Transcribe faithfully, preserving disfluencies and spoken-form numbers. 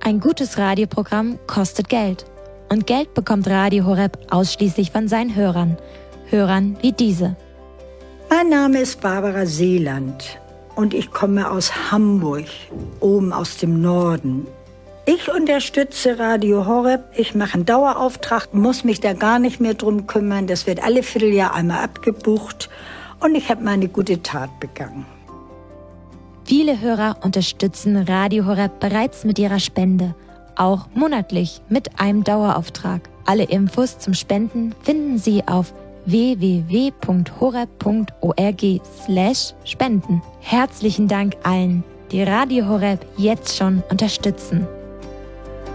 Ein gutes Radioprogramm kostet Geld. Und Geld bekommt Radio Horeb ausschließlich von seinen Hörern. Hörern wie diese. Mein Name ist Barbara Seeland und ich komme aus Hamburg, oben aus dem Norden. Ich unterstütze Radio Horeb. Ich mache einen Dauerauftrag, muss mich da gar nicht mehr drum kümmern. Das wird alle Vierteljahr einmal abgebucht und ich habe meine gute Tat begangen. Viele Hörer unterstützen Radio Horeb bereits mit ihrer Spende, auch monatlich mit einem Dauerauftrag. Alle Infos zum Spenden finden Sie auf w w w punkt horeb punkt org slash spenden. Herzlichen Dank allen, die Radio Horeb jetzt schon unterstützen.